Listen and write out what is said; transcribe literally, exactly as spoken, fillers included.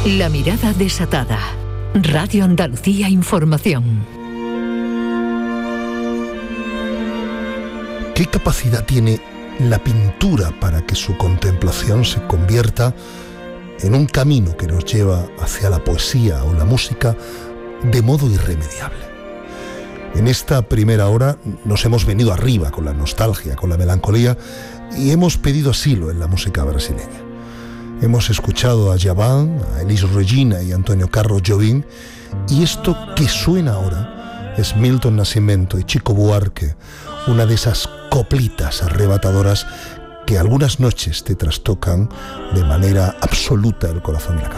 La mirada desatada. Radio Andalucía Información. ¿Qué capacidad tiene la pintura para que su contemplación se convierta en un camino que nos lleva hacia la poesía o la música de modo irremediable? En esta primera hora nos hemos venido arriba con la nostalgia, con la melancolía, y hemos pedido asilo en la música brasileña. Hemos escuchado a Djavan, a Elis Regina y a Antonio Carlos Jobim, y esto que suena ahora es Milton Nascimento y Chico Buarque, una de esas coplitas arrebatadoras que algunas noches te trastocan de manera absoluta el corazón y la cabeza.